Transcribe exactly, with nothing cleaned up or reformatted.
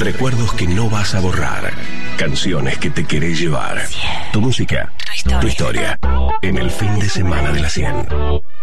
Recuerdos que no vas a borrar. Canciones que te querés llevar. Tu música, tu historia. En el fin de semana de la cien.